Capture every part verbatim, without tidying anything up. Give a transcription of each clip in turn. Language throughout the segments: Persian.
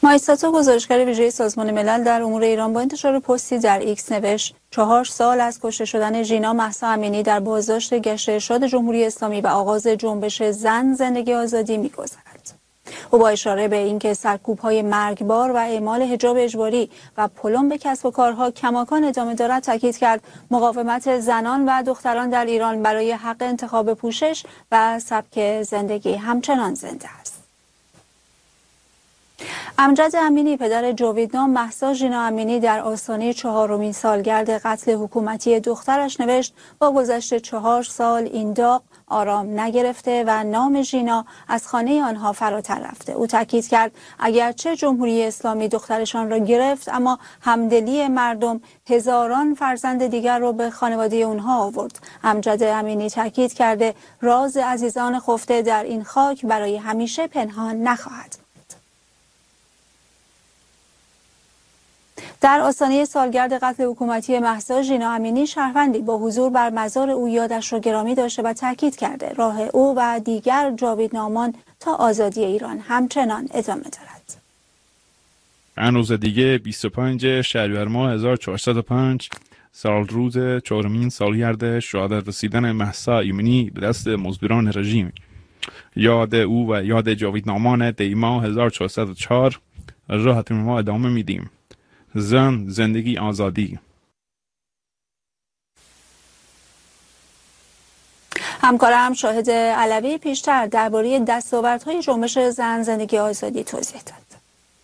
مایساتو گزارشگر ویژه سازمان ملل در امور ایران با انتشار پستی در ایکس نوشت چهار سال از کشته شدن ژینا مهسا امینی در بازداشت گشت ارشاد جمهوری اسلامی و آغاز جنبش زن زندگی آزادی می‌گذرد. او با اشاره به اینکه سرکوب‌های مرگبار و اعمال حجاب اجباری و پلم به کسب و کارها کماکان ادامه دارد تاکید کرد مقاومت زنان و دختران در ایران برای حق انتخاب پوشش و سبک زندگی همچنان زنده است. امجد امینی پدر جاویدنام مهسا ژینا امینی در آستانه چهارمین سالگرد قتل حکومتی دخترش نوشت با گذشت چهار سال این داغ آرام نگرفته و نام ژینا از خانه آنها فراتر رفته. او تاکید کرد اگرچه جمهوری اسلامی دخترشان را گرفت اما همدلی مردم هزاران فرزند دیگر را به خانواده اونها آورد. امجد امینی تاکید کرده راز عزیزان خفته در این خاک برای همیشه پنهان نخواهد. در آستانه سالگرد قتل حکومتی مهسا ژینا امینی شهروندی با حضور بر مزار او یادش را گرامی داشته و تاکید کرده راه او و دیگر جاویدنامان تا آزادی ایران همچنان ادامه دارد. چند روز دیگه بیست و پنجم شهریور ماه هزار و چهارصد و پنج سال روز چهارمین سالگرد شهادت رسیدن مهسا امینی به دست مزدوران رژیم. یاد او و یاد جاویدنامان دیما هزار و چهارصد و چهار راحت ما ادامه میدیم. زن، زندگی، آزادی. همکارم شاهد علوی پیشتر درباره دستاوردهای جنبش زن، زندگی، آزادی توضیح داد.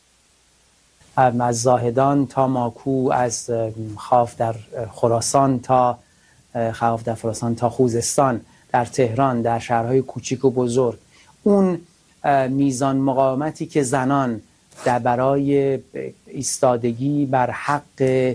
از زاهدان تا ماکو، از خاف در خراسان تا خاف در خراسان تا خوزستان، در تهران، در شهرهای کوچیک و بزرگ، اون میزان مقاومتی که زنان در برای ایستادگی بر حق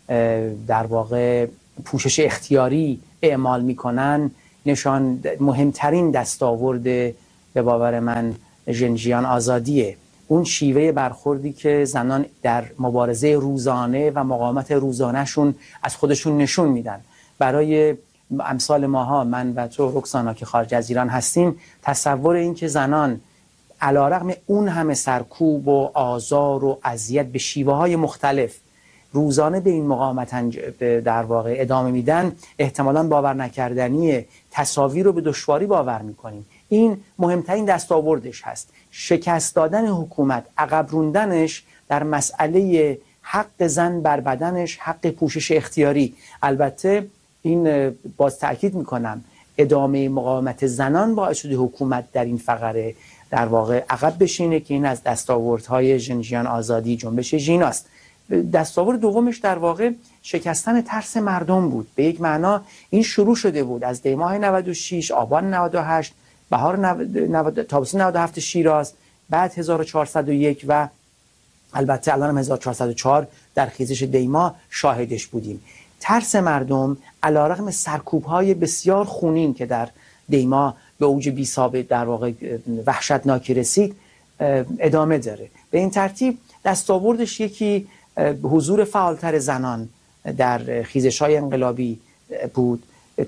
در واقع پوشش اختیاری اعمال میکنن نشان مهمترین دستاورد به باور من ژنژیان آزادیه. اون شیوه برخوردی که زنان در مبارزه روزانه و مقاومت روزانهشون از خودشون نشون میدن. برای امثال ماها، من و تو رکسانا که خارج از ایران هستیم، تصور این که زنان علیرغم اون همه سرکوب و آزار و اذیت به شیوه های مختلف روزانه به این مقاومت در واقع ادامه میدن احتمالاً باور نکردنیه. تصاویر رو به دشواری باور میکنیم. این مهمترین دستاوردش هست. شکست دادن حکومت، عقب روندنش در مسئله حق زن بر بدنش، حق پوشش اختیاری. البته این باز تأکید میکنم ادامه مقاومت زنان باعث شده حکومت در این فقره در واقع عقب بشینه که این از دستاوردهای ژنژیان آزادی جنبش ژیناست. دستاورد دومش در واقع شکستن ترس مردم بود. به یک معنا این شروع شده بود از دیماه نود و شش، آبان نود و هشت، بهار نود، تابستون نود و هفت شیراز، بعد هزار و چهارصد و یک و البته الان هم هزار و چهارصد و چهار در خیزش دیما شاهدش بودیم. ترس مردم علیرغم سرکوب‌های بسیار خونین که در دیما به اوج بی سابقه در واقع وحشتناکی رسید ادامه داره. به این ترتیب دستاوردش یکی حضور فعالتر زنان در خیزش‌های انقلابی بود،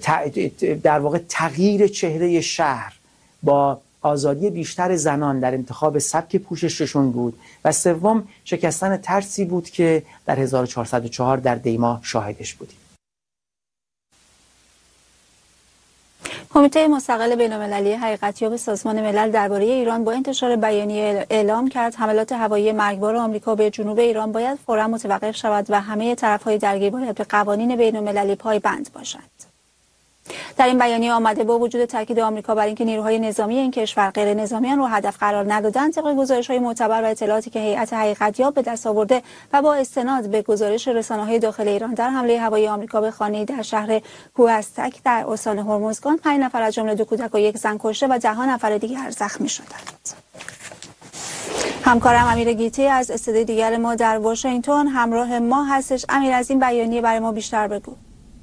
در واقع تغییر چهره شهر با آزادی بیشتر زنان در انتخاب سبک پوشششون بود و سوم شکستن ترسی بود که در هزار و چهارصد و چهار در دیما شاهدش بودیم. کمیته مستقل بین‌المللی حقیقتیاب سازمان ملل درباره ایران با انتشار بیانیه اعلام کرد حملات هوایی مرگبار آمریکا به جنوب ایران باید فوراً متوقف شود و همه طرف‌های درگیر باید به قوانین بین‌المللی پایبند باشند. در این بیانیه آمده با وجود تاکید آمریکا بر اینکه نیروهای نظامی این کشور غیر نظامیان را هدف قرار ندادند، طبق گزارش‌های معتبر و اطلاعاتی که هیئت حقیقتیاب به دست آورده و با استناد به گزارش رسانه‌های داخل ایران، در حمله هوایی آمریکا به خانه‌ای در شهر کوهستک در استان هرمزگان پنج نفر از جمله دو کودک و یک زن کشته و ده نفر دیگر زخمی شدند. همکارم امیر گیتی از استودیوی دیگر ما در واشنگتن همراه ما هستش. امیر، از این بیانیه برای ما بیشتر بگو.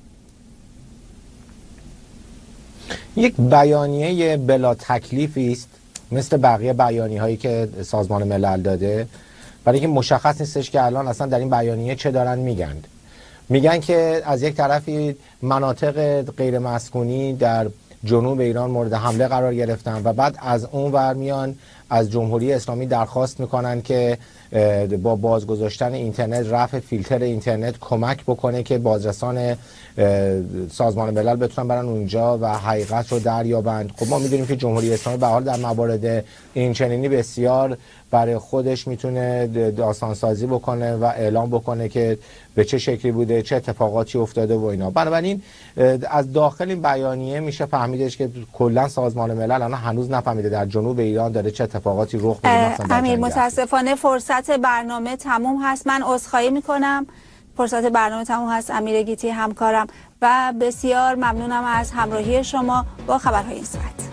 یک بیانیه بلا تکلیفی است مثل بقیه بیانیه هایی که سازمان ملل داده، برای اینکه مشخص نیستش که الان اصلا در این بیانیه چه دارن میگن. میگن که از یک طرفی مناطق غیر مسکونی در جنوب ایران مورد حمله قرار گرفتن و بعد از اون ور میان از جمهوری اسلامی درخواست میکنن که با بازگذاشتن اینترنت، رفع فیلتر اینترنت کمک بکنه که بازرسان سازمان ملل بتونن برن اونجا و حقیقت رو دریابند. خب ما میدونیم که جمهوری اسلامی به حال در موارد این چنینی بسیار برای خودش میتونه داستان سازی بکنه و اعلام بکنه که به چه شکلی بوده، چه اتفاقاتی افتاده و اینا. بنابراین از داخل این بیانیه میشه فهمیدش که کلا سازمان ملل الان هنوز نفهمیده در جنوب ایران داره چه اتفاقاتی رخ میده. امیر متاسفانه فرصت برنامه تموم هست. من عذرخواهی میکنم، فرصت برنامه تموم هست. امیر گیتی همکارم و بسیار ممنونم از همراهی شما با خبرهای این ساعت.